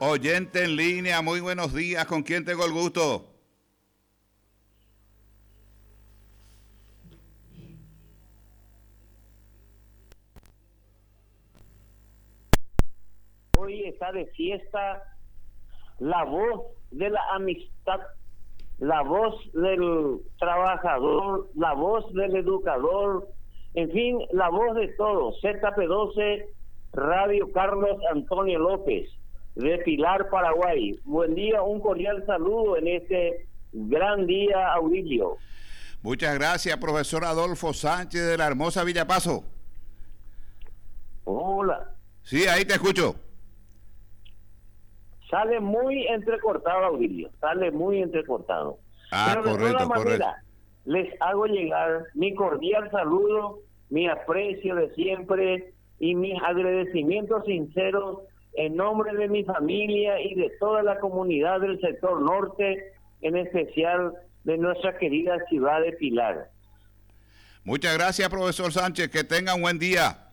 oyente en línea, muy buenos días. ¿Con quién tengo el gusto? Hoy está de fiesta la voz de la amistad, la voz del trabajador, la voz del educador, en fin, la voz de todos. ZP12, Radio Carlos Antonio López, de Pilar, Paraguay. Buen día, un cordial saludo en este gran día, Aurelio. Muchas gracias, profesor Adolfo Sánchez de la hermosa Villa Paso. Hola. Sí, ahí te escucho. Sale muy entrecortado, Aurelio, sale muy entrecortado. Ah, pero de correcto, todas maneras, correcto. les hago llegar mi cordial saludo, mi aprecio de siempre y mis agradecimientos sinceros en nombre de mi familia y de toda la comunidad del sector norte, en especial de nuestra querida ciudad de Pilar. Muchas gracias, profesor Sánchez. Que tenga un buen día.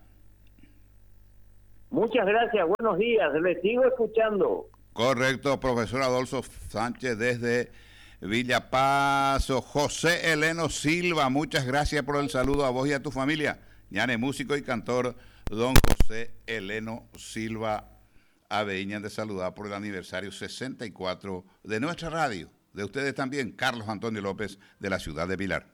Muchas gracias, buenos días, les sigo escuchando. Correcto, profesor Adolfo Sánchez desde Villa Paso. José Eleno Silva, muchas gracias por el saludo a vos y a tu familia. Ñane, músico y cantor, don José Eleno Silva Aveñas, de saludar por el aniversario 64 de nuestra radio, de ustedes también, Carlos Antonio López, de la ciudad de Pilar.